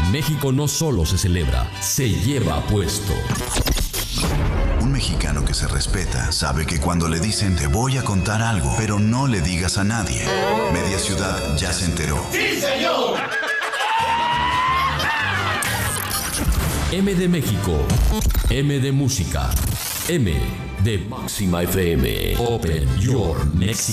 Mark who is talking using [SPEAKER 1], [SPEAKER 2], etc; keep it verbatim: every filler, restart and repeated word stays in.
[SPEAKER 1] México no solo se celebra, se lleva puesto.
[SPEAKER 2] Un mexicano que se respeta sabe que cuando le dicen te voy a contar algo, pero no le digas a nadie, media ciudad ya se enteró.
[SPEAKER 3] ¡Sí, señor!
[SPEAKER 1] M de México, M de música, M de Máxima F M. Open Your Mexico.